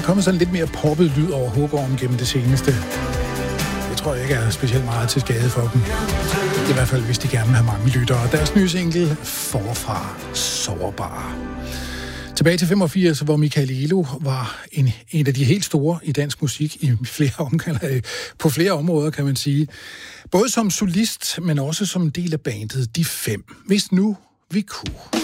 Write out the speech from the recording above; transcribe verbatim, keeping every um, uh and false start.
kommet sådan lidt mere poppet lyd over Huggorm gennem det seneste. Det tror jeg ikke er specielt meget til skade for dem. I hvert fald, hvis de gerne vil have mange lyttere. Deres nye single, Forfra Sårbar. Tilbage til femogfirs, hvor Michael Elo var en, en af de helt store i dansk musik i flere omgange, på flere områder, kan man sige. Både som solist, men også som en del af bandet De Fem. Hvis nu vi kunne.